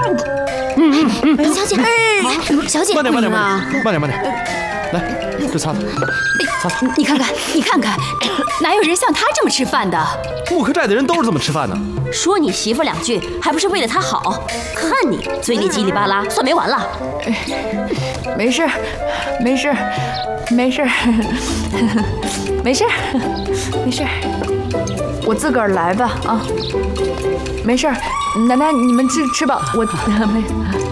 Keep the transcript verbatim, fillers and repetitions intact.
嗯嗯嗯，小姐，小姐， 慢点慢点慢点慢点慢点，来，这擦擦，擦擦。 你看看，你看看，哪有人像他这么吃饭的？ 木柯寨的人都是这么吃饭的。 说你媳妇两句，还不是为了她好？看你嘴里叽里巴拉，算没完了。 没事，没事，没事，没事，没事，我自个儿来吧啊，没事，奶奶你们吃吃吧，我没。